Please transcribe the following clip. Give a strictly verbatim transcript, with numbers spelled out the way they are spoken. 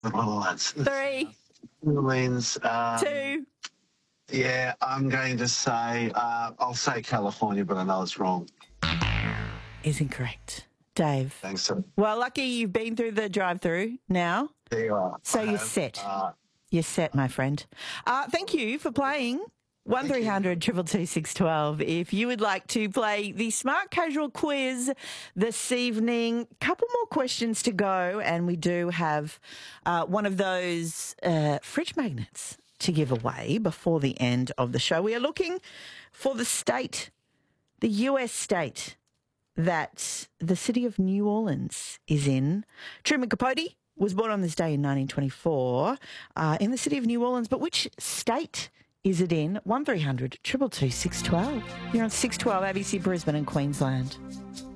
Oh, that's Three, New Orleans. Um, two. Yeah, I'm going to say, uh, I'll say California, but I know it's wrong. Is incorrect. Dave. Thanks, sir. Well, lucky you've been through the drive-through now. There you are. So I you're have, set. Uh, You're set, my friend. Uh, thank you for playing. one three hundred two two two six one two. If you would like to play the Smart Casual quiz this evening, couple more questions to go, and we do have uh, one of those uh, fridge magnets to give away before the end of the show. We are looking for the state, the U S state, that the city of New Orleans is in. Truman Capote was born on this day in nineteen twenty-four uh, in the city of New Orleans, but which state is it in? one three hundred two two two six one two. You're on six twelve A B C Brisbane and Queensland.